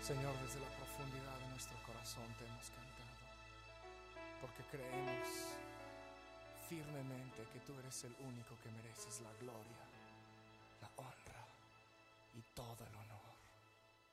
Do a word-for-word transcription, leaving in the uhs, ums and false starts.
Señor, desde la profundidad de nuestro corazón te hemos cantado, porque creemos firmemente que tú eres el único que mereces la gloria,